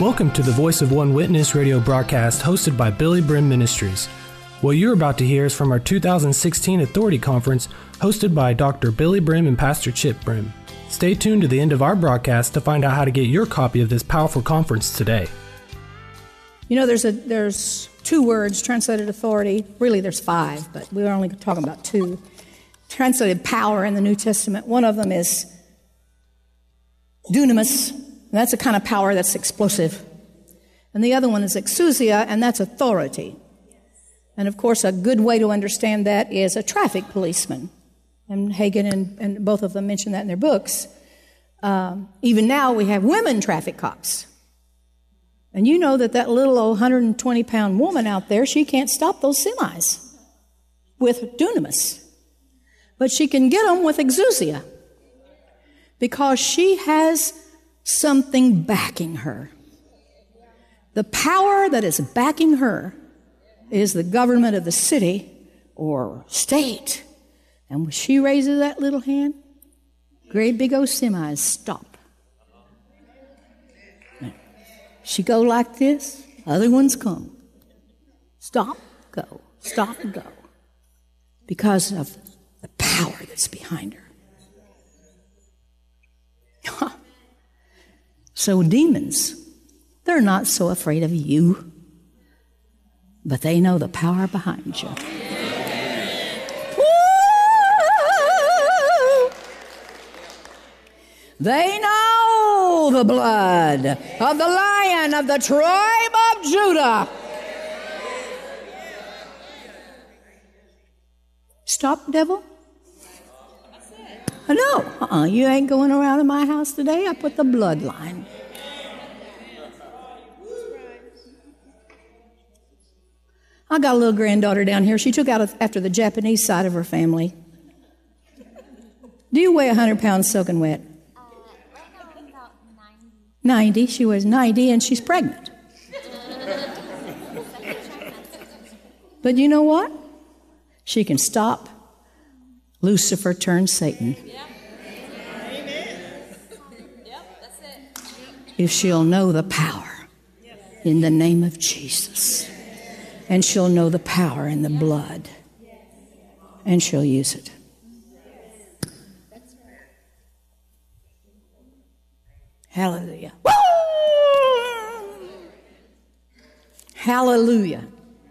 Welcome to the Voice of One Witness radio broadcast hosted by Billy Brim Ministries. What you're about to hear is from our 2016 Authority Conference hosted by Dr. Billy Brim and Pastor Chip Brim. Stay tuned to the end of our broadcast to find out how to get your copy of this powerful conference today. You know, there's two words translated authority. Really, there's five, but we're only talking about two. Translated power in the New Testament. One of them is dunamis. And that's a kind of power that's explosive. And the other one is exousia, and that's authority. And of course, a good way to understand that is a traffic policeman. And Hagen and both of them mention that in their books. Even now, we have women traffic cops. And you know that little old 120-pound woman out there, she can't stop those semis with dunamis. But she can get them with exousia. Because she has something backing her. The power that is backing her is the government of the city or state. And when she raises that little hand, great big old semis stop. She go like this, other ones come. Stop, go, stop, go. Because of the power that's behind her. So demons, they're not so afraid of you, but they know the power behind you. Woo! They know the blood of the Lion of the tribe of Judah. Stop, devil. No, you ain't going around in my house today. I put the bloodline. I got a little granddaughter down here. She took out after the Japanese side of her family. Do you weigh 100 pounds soaking wet? Right now I'm about 90. 90. She weighs 90 and she's pregnant. But you know what? She can stop. Lucifer turns Satan. Yep. Yep, that's it. If she'll know the power in the name of Jesus. And she'll know the power in the blood. And she'll use it. Hallelujah. Woo! Hallelujah.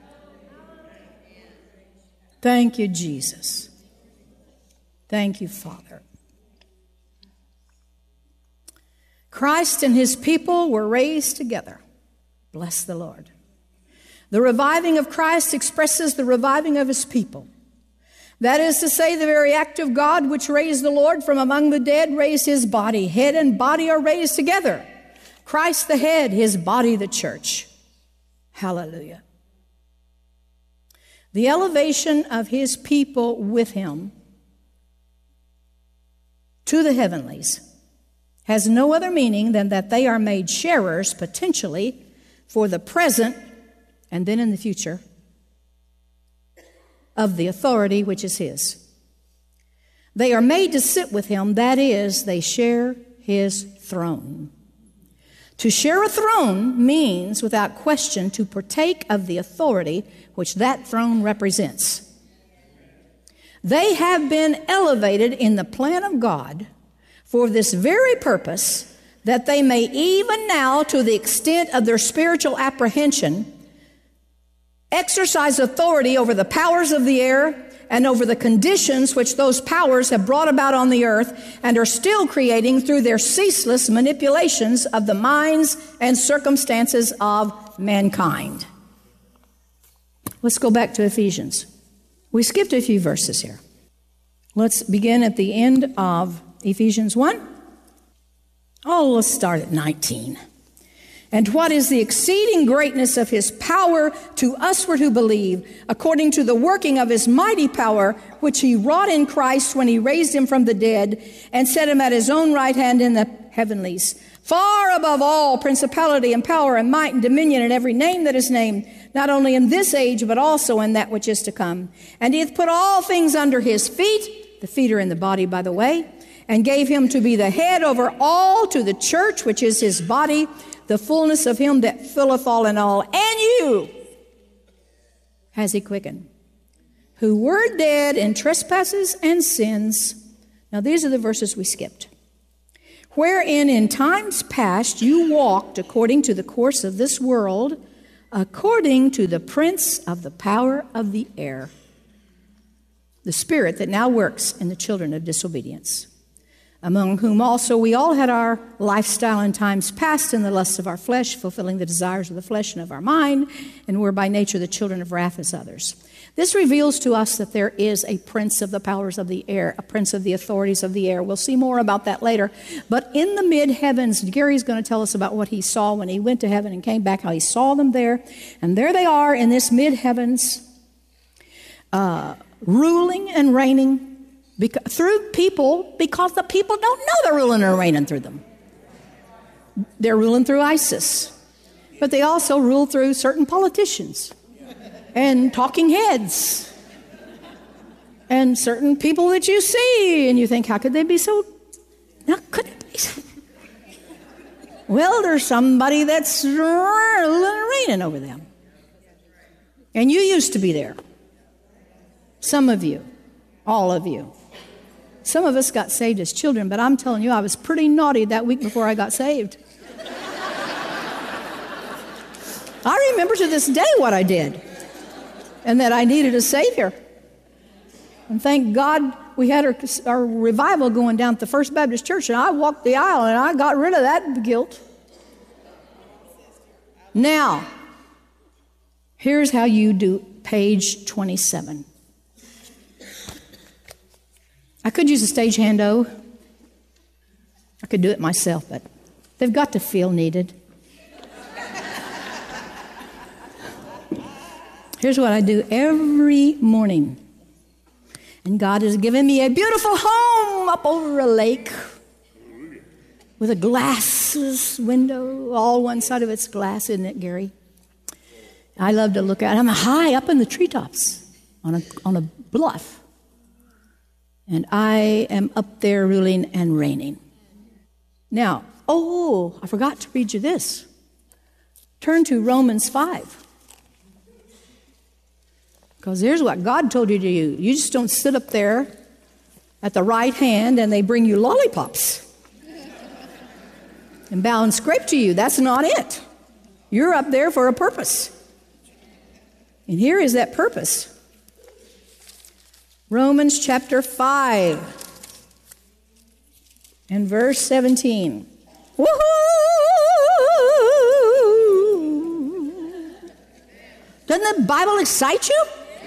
Thank you, Jesus. Thank you, Father. Christ and his people were raised together. Bless the Lord. The reviving of Christ expresses the reviving of his people. That is to say, the very act of God which raised the Lord from among the dead raised his body. Head and body are raised together. Christ the head, his body the church. Hallelujah. The elevation of his people with him to the heavenlies has no other meaning than that they are made sharers potentially for the present and then in the future of the authority which is his. They are made to sit with him, that is, they share his throne. To share a throne means, without question, to partake of the authority which that throne represents. They have been elevated in the plan of God for this very purpose, that they may even now, to the extent of their spiritual apprehension, exercise authority over the powers of the air and over the conditions which those powers have brought about on the earth and are still creating through their ceaseless manipulations of the minds and circumstances of mankind. Let's go back to Ephesians. We skipped a few verses here. Let's begin at the end of Ephesians 1. Oh, let's start at 19. And what is the exceeding greatness of his power to usward who believe, according to the working of his mighty power, which he wrought in Christ when he raised him from the dead and set him at his own right hand in the heavenlies, far above all principality and power and might and dominion and every name that is named, not only in this age, but also in that which is to come. And he hath put all things under his feet, the feet are in the body, by the way, and gave him to be the head over all to the church, which is his body, the fullness of him that filleth all in all. And you has he quickened, who were dead in trespasses and sins. Now these are the verses we skipped. Wherein in times past you walked according to the course of this world, according to the prince of the power of the air, the spirit that now works in the children of disobedience, among whom also we all had our lifestyle in times past in the lusts of our flesh, fulfilling the desires of the flesh and of our mind, and were by nature the children of wrath as others. This reveals to us that there is a prince of the powers of the air, a prince of the authorities of the air. We'll see more about that later. But in the mid-heavens, Gary's going to tell us about what he saw when he went to heaven and came back, how he saw them there. And there they are in this mid-heavens, ruling and reigning through people, because the people don't know they're ruling and reigning through them. They're ruling through ISIS. But they also rule through certain politicians and talking heads and certain people that you see, and you think, how could they be so? How could it be so? Well, there's somebody that's reigning over them. And you used to be there. Some of you, all of you. Some of us got saved as children, but I'm telling you, I was pretty naughty that week before I got saved. I remember to this day what I did, and that I needed a Savior. And thank God we had our revival going down at the First Baptist Church, and I walked the aisle, and I got rid of that guilt. Now, here's how you do page 27. I could use a stagehand. I could do it myself, but they've got to feel needed. Here's what I do every morning. And God has given me a beautiful home up over a lake with a glass window. All one side of it's glass, isn't it, Gary? I love to look out. I'm high up in the treetops on a bluff. And I am up there ruling and reigning. Now, I forgot to read you this. Turn to Romans 5. Because here's what God told you to do. You just don't sit up there at the right hand and they bring you lollipops and bow and scrape to you. That's not it. You're up there for a purpose. And here is that purpose. Romans chapter 5 and verse 17. Woohoo! Doesn't the Bible excite you?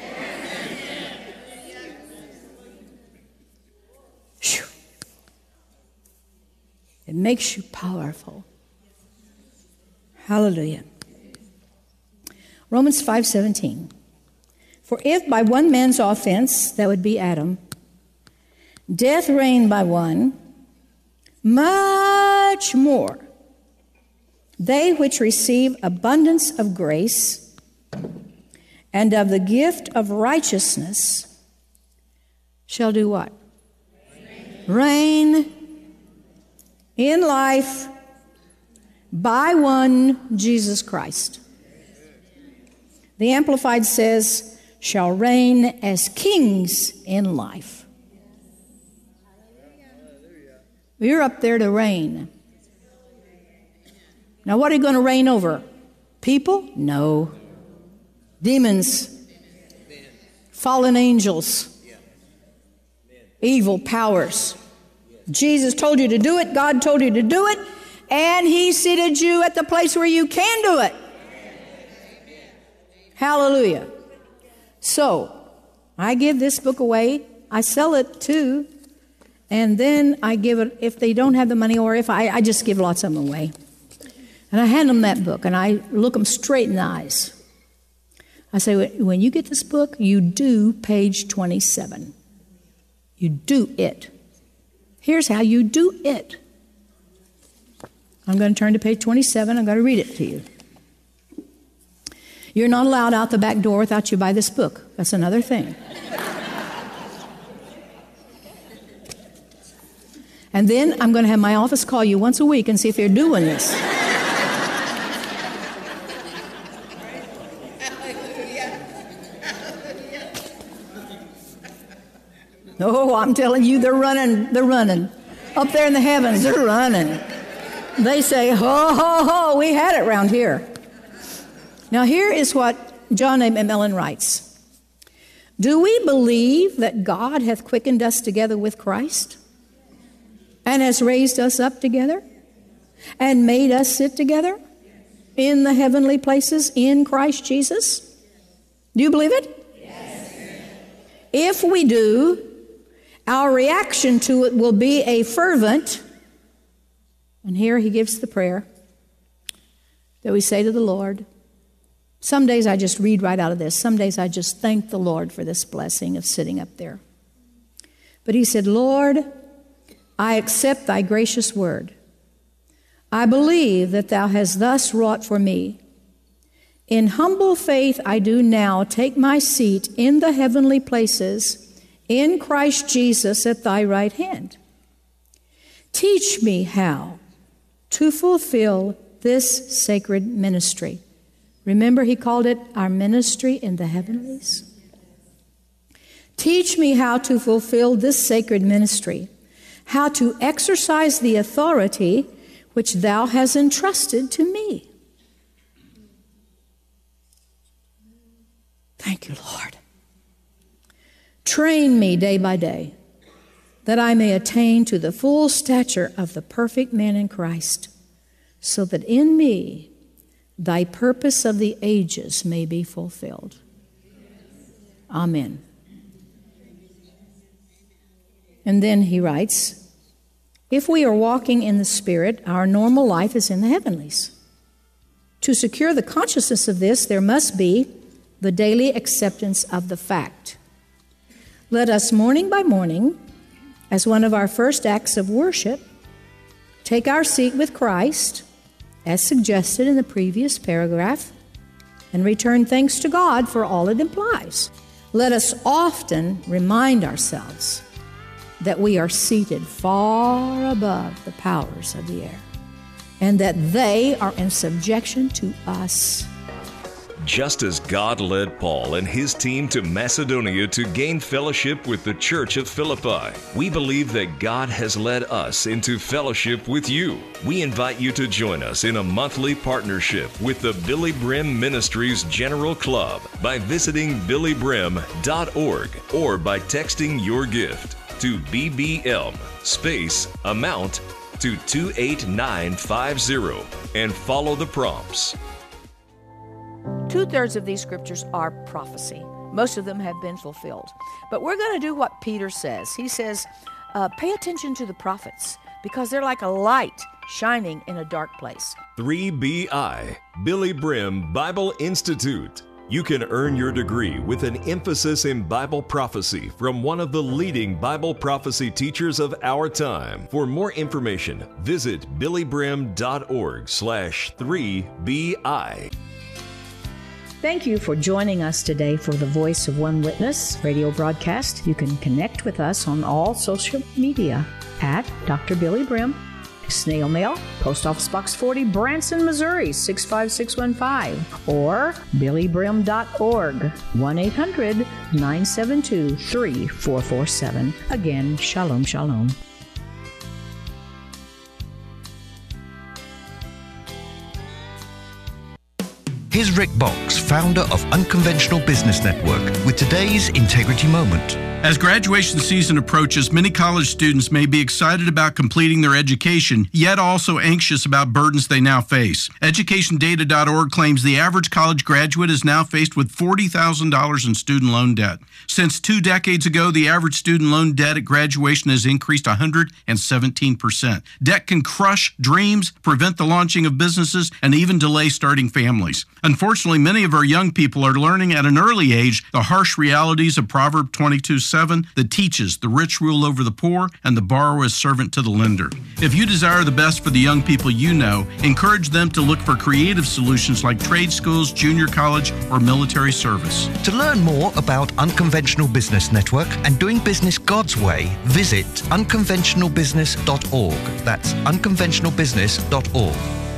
Whew. It makes you powerful. Hallelujah. Romans 5:17. For if by one man's offense, that would be Adam, death reigned by one, much more they which receive abundance of grace and of the gift of righteousness shall do what? Reign in life by one Jesus Christ. The Amplified says, shall reign as kings in life. You're up there to reign. Now, what are you going to reign over? People? No. Demons. Fallen angels. Evil powers. Jesus told you to do it. God told you to do it. And He seated you at the place where you can do it. Hallelujah. So, I give this book away. I sell it too. And then I give it, if they don't have the money, or if I just give lots of them away. And I hand them that book, and I look them straight in the eyes. I say, when you get this book, you do page 27. You do it. Here's how you do it. I'm going to turn to page 27. I'm going to read it to you. You're not allowed out the back door without you buy this book. That's another thing. And then I'm going to have my office call you once a week and see if you're doing this. Oh, I'm telling you, they're running. They're running. Up there in the heavens, they're running. They say, ho, ho, ho, we had it round here. Now, here is what John A. McMillan writes. Do we believe that God hath quickened us together with Christ and has raised us up together and made us sit together in the heavenly places in Christ Jesus? Do you believe it? Yes. If we do, our reaction to it will be a fervent, and here he gives the prayer that we say to the Lord. Some days I just read right out of this. Some days I just thank the Lord for this blessing of sitting up there. But he said, Lord, I accept thy gracious word. I believe that thou hast thus wrought for me. In humble faith I do now take my seat in the heavenly places in Christ Jesus at thy right hand. Teach me how to fulfill this sacred ministry. Remember, he called it our ministry in the heavenlies. Teach me how to fulfill this sacred ministry, how to exercise the authority which thou hast entrusted to me. Thank you, Lord. Train me day by day, that I may attain to the full stature of the perfect man in Christ, so that in me thy purpose of the ages may be fulfilled. Amen. And then he writes, if we are walking in the Spirit, our normal life is in the heavenlies. To secure the consciousness of this, there must be the daily acceptance of the fact. Let us morning by morning, as one of our first acts of worship, take our seat with Christ, as suggested in the previous paragraph, and return thanks to God for all it implies. Let us often remind ourselves that we are seated far above the powers of the air, and that they are in subjection to us. Just as God led Paul and his team to Macedonia to gain fellowship with the Church of Philippi, we believe that God has led us into fellowship with you. We invite you to join us in a monthly partnership with the Billy Brim Ministries General Club by visiting billybrim.org or by texting your gift to BBM amount to 28950 and follow the prompts. 2/3 of these scriptures are prophecy. Most of them have been fulfilled. But we're going to do what Peter says. He says, pay attention to the prophets, because they're like a light shining in a dark place. 3BI, Billy Brim Bible Institute. You can earn your degree with an emphasis in Bible prophecy from one of the leading Bible prophecy teachers of our time. For more information, visit billybrim.org/3BI. Thank you for joining us today for the Voice of One Witness radio broadcast. You can connect with us on all social media at Dr. Billy Brim, snail mail, Post Office Box 40, Branson, Missouri, 65615, or billybrim.org, 1-800-972-3447. Again, shalom, shalom. Here's Rick Box, founder of Unconventional Business Network, with today's Integrity Moment. As graduation season approaches, many college students may be excited about completing their education, yet also anxious about burdens they now face. EducationData.org claims the average college graduate is now faced with $40,000 in student loan debt. Since 2 decades ago, the average student loan debt at graduation has increased 117%. Debt can crush dreams, prevent the launching of businesses, and even delay starting families. Unfortunately, many of our young people are learning at an early age the harsh realities of Proverb 22:7 that teaches the rich rule over the poor and the borrower is servant to the lender. If you desire the best for the young people you know, encourage them to look for creative solutions like trade schools, junior college, or military service. To learn more about Unconventional Business Network and doing business God's way, visit unconventionalbusiness.org. That's unconventionalbusiness.org.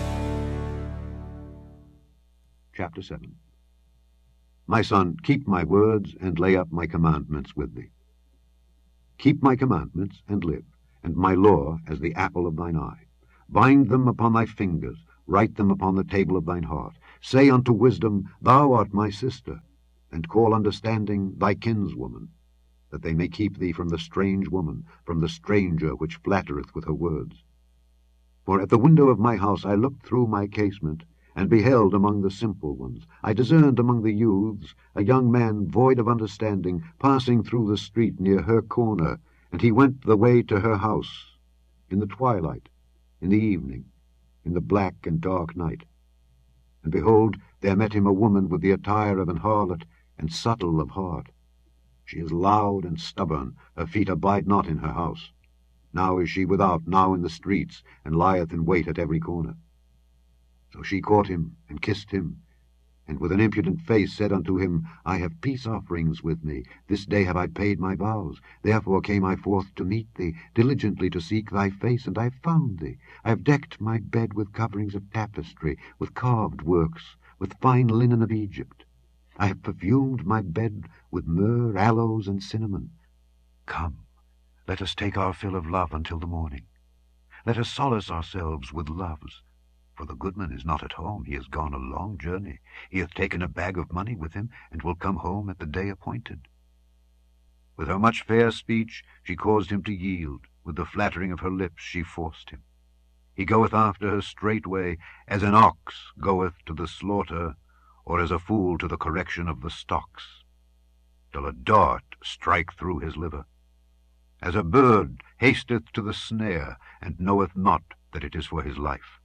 Chapter 7. My son, keep my words and lay up my commandments with thee. Keep my commandments, and live, and my law as the apple of thine eye. Bind them upon thy fingers, write them upon the table of thine heart. Say unto wisdom, Thou art my sister, and call understanding thy kinswoman, that they may keep thee from the strange woman, from the stranger which flattereth with her words. For at the window of my house I looked through my casement, and beheld among the simple ones. I discerned among the youths a young man void of understanding, passing through the street near her corner, and he went the way to her house, in the twilight, in the evening, in the black and dark night. And behold, there met him a woman with the attire of an harlot, and subtle of heart. She is loud and stubborn, her feet abide not in her house. Now is she without, now in the streets, and lieth in wait at every corner. So she caught him, and kissed him, and with an impudent face said unto him, I have peace offerings with me, this day have I paid my vows. Therefore came I forth to meet thee, diligently to seek thy face, and I have found thee. I have decked my bed with coverings of tapestry, with carved works, with fine linen of Egypt. I have perfumed my bed with myrrh, aloes, and cinnamon. Come, let us take our fill of love until the morning. Let us solace ourselves with loves. For the goodman is not at home, he is gone a long journey. He hath taken a bag of money with him, and will come home at the day appointed. With her much fair speech she caused him to yield, with the flattering of her lips she forced him. He goeth after her straightway, as an ox goeth to the slaughter, or as a fool to the correction of the stocks, till a dart strike through his liver. As a bird hasteth to the snare, and knoweth not that it is for his life.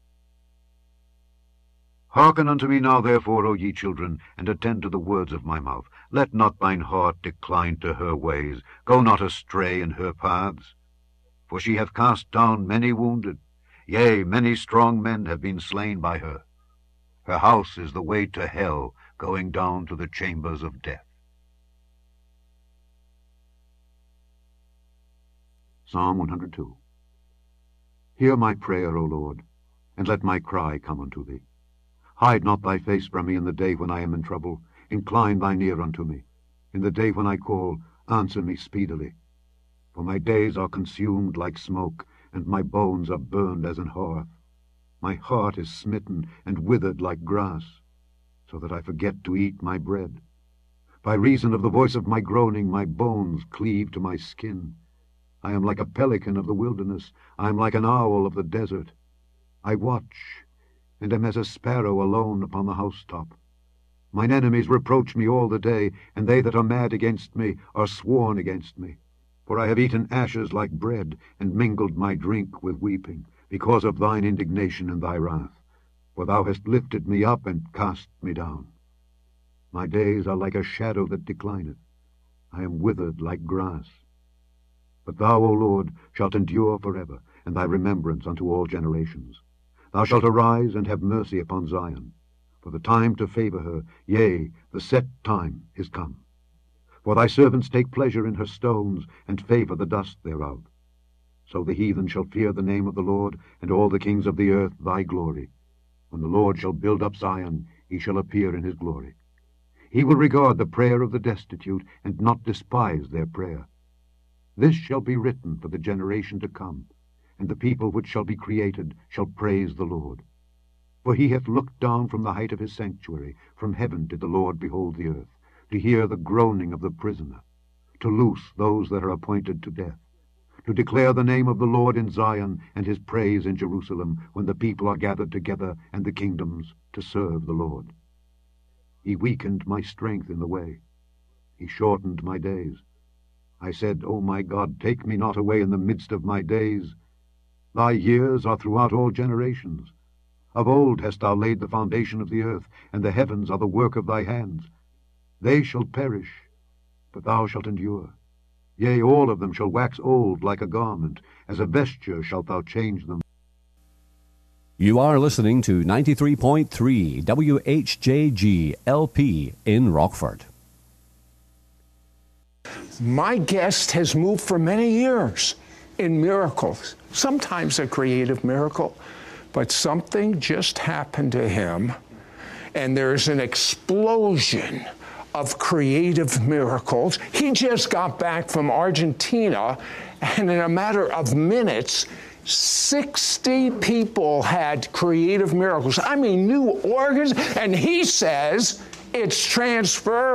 Hearken unto me now, therefore, O ye children, and attend to the words of my mouth. Let not thine heart decline to her ways. Go not astray in her paths. For she hath cast down many wounded. Yea, many strong men have been slain by her. Her house is the way to hell, going down to the chambers of death. Psalm 102. Hear my prayer, O Lord, and let my cry come unto thee. Hide not thy face from me in the day when I am in trouble. Incline thine ear unto me. In the day when I call, answer me speedily. For my days are consumed like smoke, and my bones are burned as an hearth. My heart is smitten and withered like grass, so that I forget to eat my bread. By reason of the voice of my groaning, my bones cleave to my skin. I am like a pelican of the wilderness. I am like an owl of the desert. I watch, and am as a sparrow alone upon the housetop. Mine enemies reproach me all the day, and they that are mad against me are sworn against me. For I have eaten ashes like bread, and mingled my drink with weeping, because of thine indignation and thy wrath. For thou hast lifted me up and cast me down. My days are like a shadow that declineth. I am withered like grass. But thou, O Lord, shalt endure forever, and thy remembrance unto all generations. Thou shalt arise and have mercy upon Zion, for the time to favor her, yea, the set time is come. For thy servants take pleasure in her stones, and favor the dust thereof. So the heathen shall fear the name of the Lord, and all the kings of the earth thy glory. When the Lord shall build up Zion, he shall appear in his glory. He will regard the prayer of the destitute, and not despise their prayer. This shall be written for the generation to come, and the people which shall be created shall praise the Lord. For he hath looked down from the height of his sanctuary, from heaven did the Lord behold the earth, to hear the groaning of the prisoner, to loose those that are appointed to death, to declare the name of the Lord in Zion, and his praise in Jerusalem, when the people are gathered together, and the kingdoms to serve the Lord. He weakened my strength in the way. He shortened my days. I said, O my God, take me not away in the midst of my days. Thy years are throughout all generations. Of old hast thou laid the foundation of the earth, and the heavens are the work of thy hands. They shall perish, but thou shalt endure. Yea, all of them shall wax old like a garment. As a vesture shalt thou change them. You are listening to 93.3 WHJG LP in Rockford. My guest has moved for many years in miracles, sometimes a creative miracle, but something just happened to him, and there's an explosion of creative miracles. He just got back from Argentina, and in a matter of minutes, 60 people had creative miracles. I mean, new organs, and he says it's transferable.